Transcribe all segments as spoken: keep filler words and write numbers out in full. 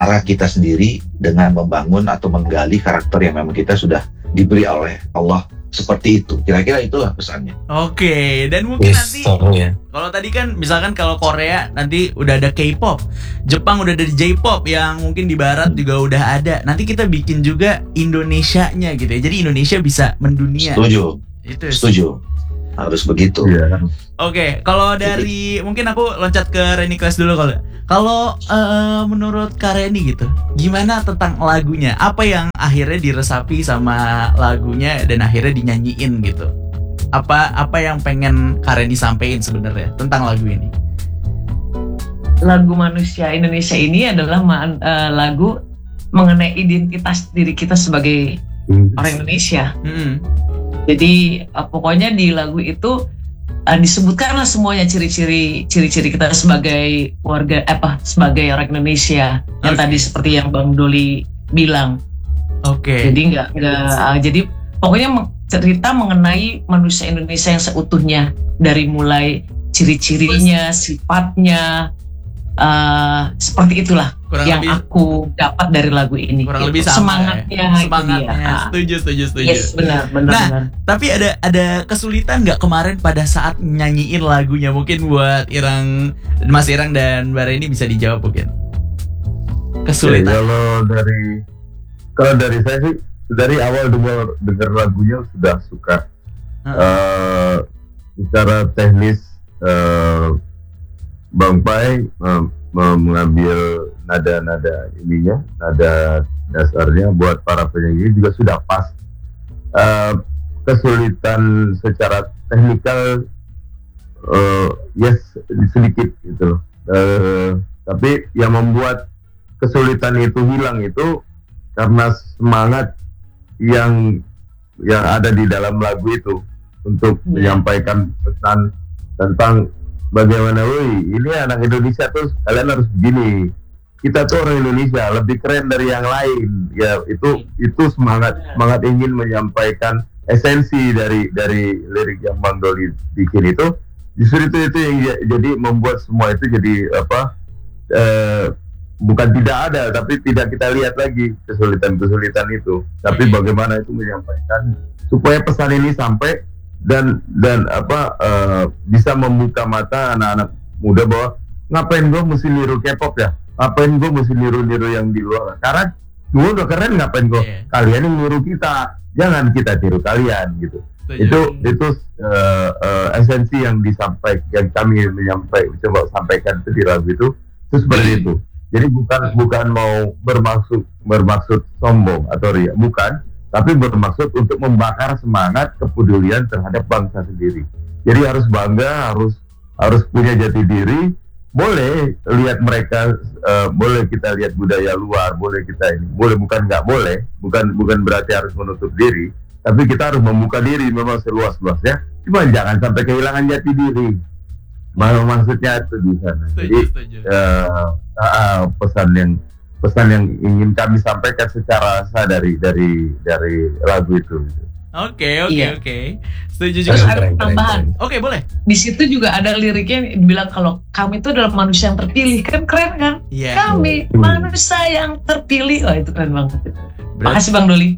arah kita sendiri dengan membangun atau menggali karakter yang memang kita sudah diberi oleh Allah seperti itu. Kira-kira itulah pesannya. Oke, dan mungkin Yes, nanti seru ya. kalau tadi kan misalkan kalau Korea nanti udah ada K-pop, Jepang udah ada J-pop, yang mungkin di barat juga udah ada. Nanti kita bikin juga Indonesianya gitu ya. Jadi Indonesia bisa mendunia. Setuju, Itu. setuju. Harus begitu. Iya. Oke, kalau dari mungkin aku loncat ke Reni Class dulu kalau kalau eh, menurut Kak Reni gitu, gimana tentang lagunya? Apa yang akhirnya diresapi sama lagunya dan akhirnya dinyanyiin gitu? Apa apa yang pengen Kak Reni sampein sebenarnya tentang lagu ini? Lagu Manusia Indonesia ini adalah ma- uh, lagu mengenai identitas diri kita sebagai orang Indonesia. Hmm. Jadi uh, pokoknya di lagu itu uh, disebutkanlah semuanya ciri-ciri ciri-ciri kita sebagai warga apa sebagai orang Indonesia yang Oke. tadi seperti yang Bang Doli bilang. Oke. Jadi nggak nggak uh, jadi pokoknya meng- cerita mengenai manusia Indonesia yang seutuhnya dari mulai ciri-cirinya, sifatnya, uh, seperti itulah Kurang yang lebih- aku dapat dari lagu ini. Kurang Gitu. lebih sama semangatnya, ya. itu Semangatnya. dia. Setuju, setuju, setuju. Yes, benar, benar, Nah, benar. Tapi ada ada kesulitan nggak kemarin pada saat nyanyiin lagunya? Mungkin buat Irang, Mas Irang dan Mbak Reni bisa dijawab mungkin. Oke, Kesulitan. kalau dari kalau dari saya sih dari awal dengar dengar lagunya sudah suka. Heeh. Eh, secara teknis eh, Bang Pai eh, mengambil nada-nada ininya, nada dasarnya buat para penyanyi juga sudah pas. Eh, kesulitan secara teknikal eh, yes sedikit gitu loh. Eh, tapi yang membuat kesulitan itu hilang itu karena semangat yang yang ada di dalam lagu itu untuk Ya. menyampaikan pesan tentang bagaimana, woi ini anak Indonesia tuh kalian harus begini, kita tuh orang Indonesia lebih keren dari yang lain ya. Itu itu semangat semangat ingin menyampaikan esensi dari dari lirik yang Bang Doli bikin itu, justru itu itu yang j- jadi membuat semua itu jadi apa, eh, bukan tidak ada tapi tidak kita lihat lagi kesulitan-kesulitan itu, tapi Hmm. bagaimana itu menyampaikan supaya pesan ini sampai dan dan apa eh, bisa membuka mata anak-anak muda bahwa ngapain gue mesti niru K-pop ya, ngapain gue mesti niru-niru yang di luar, karena gue udah keren, ngapain gue Iya. kalian yang niru kita, jangan kita tiru kalian gitu. Setuju. Itu itu eh, eh, esensi yang disampaikan, yang kami menyampaikan coba sampaikan itu di lagu itu, itu seperti itu. Jadi bukan bukan mau bermaksud bermaksud sombong atau ria, bukan, tapi bermaksud untuk membakar semangat kepedulian terhadap bangsa sendiri. Jadi harus bangga, harus harus punya jati diri. Boleh lihat mereka, eh, boleh kita lihat budaya luar, boleh kita ini, boleh bukan nggak boleh, bukan bukan berarti harus menutup diri, tapi kita harus membuka diri memang seluas-luasnya. Cuma jangan sampai kehilangan jati diri. Mau maksudnya itu di sana. Setuju, Jadi setuju. eh, ah, pesan yang pesan yang ingin kami sampaikan secara sah dari dari dari lagu itu. Oke, oke, Iya. oke. Setuju Terus juga. ada Keren, keren, tambahan. keren. Oke, boleh. Di situ juga ada liriknya yang bilang kalau kami itu adalah manusia yang terpilih, kan keren kan? Iya. Kami Hmm. manusia yang terpilih. Oh itu keren banget. Berarti, Makasih Bang Doli.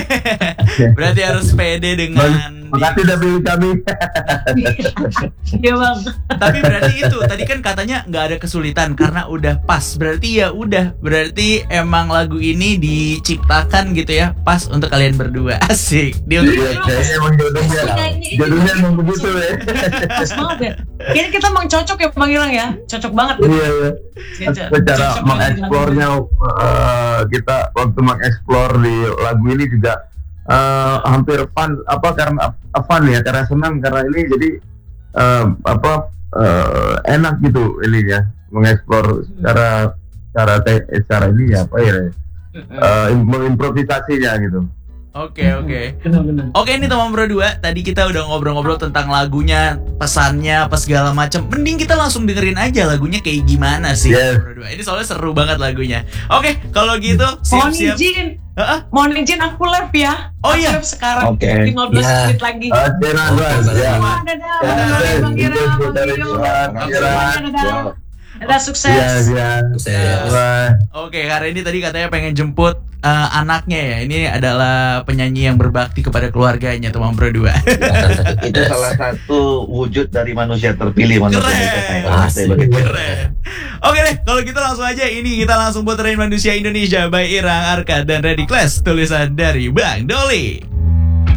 berarti harus pede dengan Makasih udah pilih kami. Iya Bang. Tapi berarti itu tadi kan katanya nggak ada kesulitan karena udah pas. Berarti ya udah. Berarti emang lagu ini diciptakan gitu ya pas untuk kalian berdua. Asik. Dia untuk Iya, kayaknya emang jodohnya, jodohnya emang begitu ya. Pas banget ya. Kayaknya kita emang cocok ya Bang Irang ya. Cocok banget. Iya, iya. Cocok. Secara Cocok banget. mengeksplornya, eh, kita waktu mengeksplor di lagu ini juga eh, hampir fun, apa karena fun ya, karena senang, karena ini jadi eh, apa eh, enak gitu ini ya, mengeksplor secara secara te- secara ini ya apa ya, eh, im- mengimprovisasinya gitu. Oke, oke. Benar-benar. Oke, ini teman berdua. Tadi kita udah ngobrol-ngobrol tentang lagunya, pesannya, apa segala macam. Mending kita langsung dengerin aja lagunya kayak gimana sih, Yes. teman berdua. Ini soalnya seru banget lagunya. Oke, kalau gitu Mohon siap-siap. izin. Heeh. Mohon izin aku live ya. Oh, Aku iya. live sekarang. Oke. lima belas Ya. menit lagi. Oke, Nazwa, Oke, ya. Wah, dadah. Ya, Bang Doli, Bang itu Irang, Bang dari Dio. Tuhan, Bang Irang. Irang, dadah. Ada sukses. Iya, iya. Sukses. Bye. Oke, Kak Reni tadi katanya pengen jemput eh, anaknya ya. Ini adalah penyanyi yang berbakti kepada keluarganya, teman berdua. Itu salah satu wujud dari manusia terpilih, manusia Keren. Indonesia. Saya rasa Asik. begitu. Keren. Oke deh, kalau gitu langsung aja ini kita langsung puterin Manusia Indonesia by Irang, Arka, dan Ready Class, tulisan dari Bang Doli.